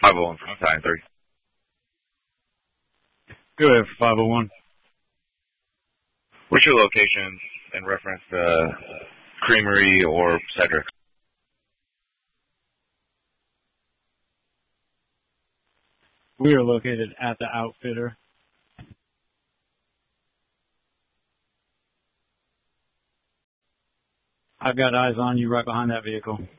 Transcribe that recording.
501 from Battalion 3. Go ahead for 501. What's your location in reference to Creamery or Cedric? We are located at the Outfitter. I've got eyes on you right behind that vehicle.